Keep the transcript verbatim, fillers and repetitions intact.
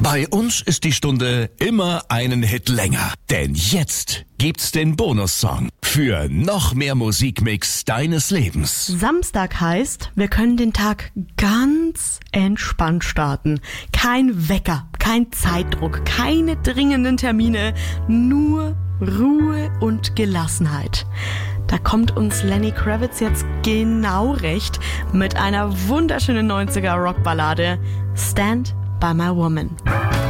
Bei uns ist die Stunde immer einen Hit länger. Denn jetzt gibt's den Bonussong für noch mehr Musikmix deines Lebens. Samstag heißt, wir können den Tag ganz entspannt starten. Kein Wecker, kein Zeitdruck, keine dringenden Termine, nur Ruhe und Gelassenheit. Da kommt uns Lenny Kravitz jetzt genau recht mit einer wunderschönen neunziger Rockballade Stand by My Woman.